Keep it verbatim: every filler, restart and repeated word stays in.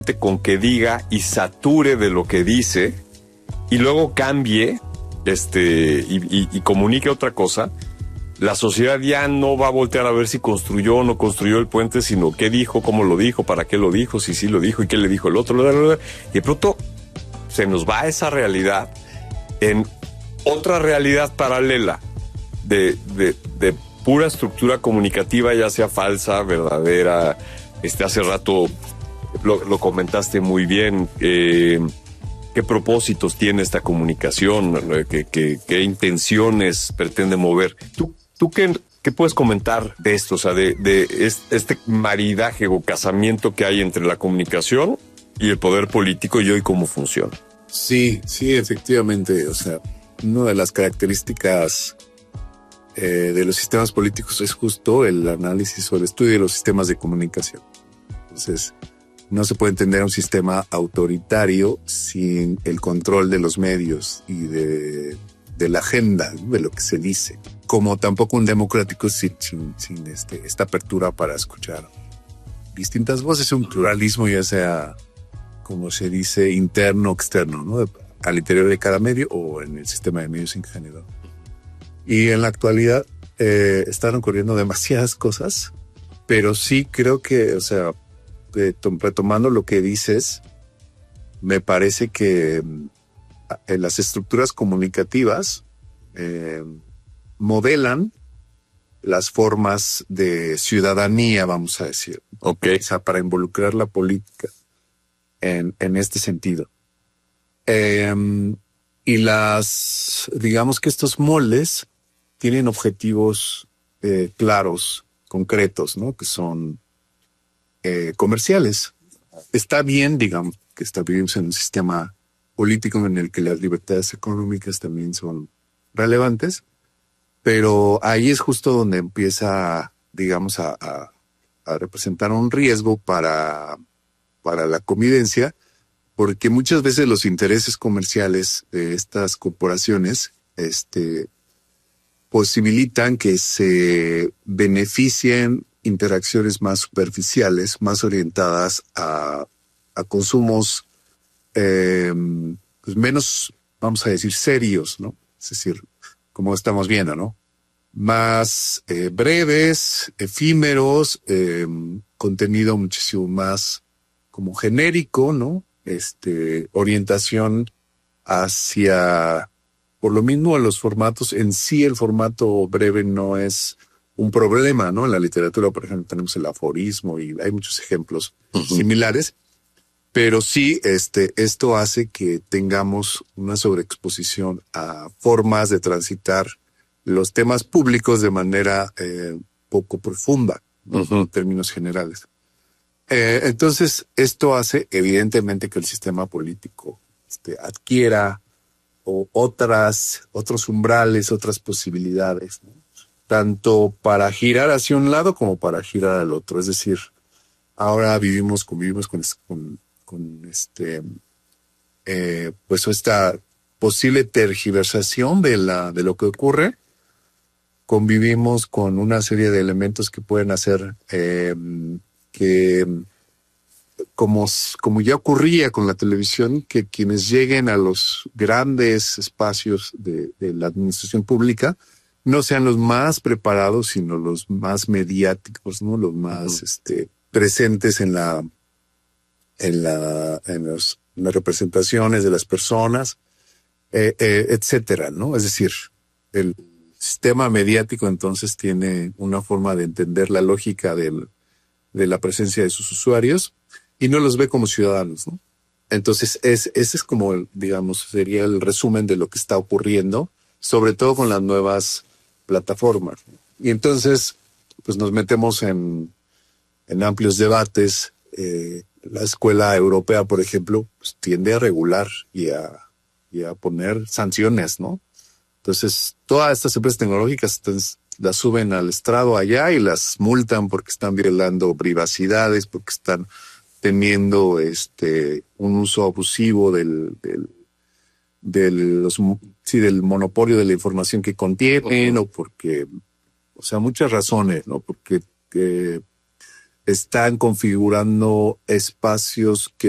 con que diga y sature de lo que dice y luego cambie este y, y, y comunique otra cosa, la sociedad ya no va a voltear a ver si construyó o no construyó el puente, sino qué dijo, cómo lo dijo, para qué lo dijo, si sí lo dijo y qué le dijo el otro. Bla, bla, bla. Y de pronto se nos va esa realidad en otra realidad paralela de, de, de pura estructura comunicativa, ya sea falsa, verdadera. Este, hace rato lo, lo comentaste muy bien. Eh, ¿Qué propósitos tiene esta comunicación? ¿Qué, qué, qué intenciones pretende mover? ¿Tú, tú qué, qué puedes comentar de esto? O sea, de, de este maridaje o casamiento que hay entre la comunicación y el poder político y hoy cómo funciona. Sí, sí, efectivamente. O sea, una de las características eh, de los sistemas políticos es justo el análisis o el estudio de los sistemas de comunicación. Entonces, no se puede entender un sistema autoritario sin el control de los medios y de, de la agenda, de lo que se dice. Como tampoco un democrático sin, sin, sin este, esta apertura para escuchar distintas voces, un pluralismo ya sea, como se dice, interno o externo, ¿no? Al interior de cada medio o en el sistema de medios en general. Y en la actualidad eh, están ocurriendo demasiadas cosas, pero sí creo que, o sea, retomando lo que dices, me parece que en las estructuras comunicativas eh, modelan las formas de ciudadanía, vamos a decir. Okay. O sea, para involucrar la política en, en este sentido. Eh, y las, digamos que estos moldes tienen objetivos eh, claros, concretos, ¿no? Que son Eh, comerciales. Está bien, digamos, que vivimos en un sistema político en el que las libertades económicas también son relevantes, pero ahí es justo donde empieza, digamos, a, a, a representar un riesgo para, para la convivencia, porque muchas veces los intereses comerciales de estas corporaciones este, posibilitan que se beneficien interacciones más superficiales, más orientadas a, a consumos eh, pues menos, vamos a decir, serios, ¿no? Es decir, como estamos viendo, ¿no? Más eh, breves, efímeros, eh, contenido muchísimo más como genérico, ¿no? Este, orientación hacia, por lo mismo, a los formatos. En sí, el formato breve no es un problema, ¿no? En la literatura, por ejemplo, tenemos el aforismo y hay muchos ejemplos uh-huh. similares, pero sí, este, esto hace que tengamos una sobreexposición a formas de transitar los temas públicos de manera eh, poco profunda, uh-huh. en términos generales. Eh, entonces, esto hace evidentemente que el sistema político este, adquiera o otras, otros umbrales, otras posibilidades, ¿no? Tanto para girar hacia un lado como para girar al otro. Es decir, ahora vivimos, convivimos con, con, con este, eh, pues esta posible tergiversación de la, de lo que ocurre. Convivimos con una serie de elementos que pueden hacer eh, que, como, como ya ocurría con la televisión, que quienes lleguen a los grandes espacios de, de la administración pública no sean los más preparados, sino los más mediáticos, ¿no? Los más uh-huh. este, presentes en la, en la, en, los, en las representaciones de las personas, eh, eh, etcétera, ¿no? Es decir, el sistema mediático entonces tiene una forma de entender la lógica del, de la presencia de sus usuarios y no los ve como ciudadanos, ¿no? Entonces, es, ese es como, digamos, sería el resumen de lo que está ocurriendo, sobre todo con las nuevas plataformas. Y entonces, pues nos metemos en, en amplios debates. Eh, la escuela europea, por ejemplo, pues tiende a regular y a, y a poner sanciones, ¿no? Entonces, todas estas empresas tecnológicas entonces, las suben al estrado allá y las multan porque están violando privacidades, porque están teniendo este un uso abusivo del, del de los, sí, del monopolio de la información que contienen, uh-huh. o porque, o sea, muchas razones, ¿no? Porque eh, están configurando espacios que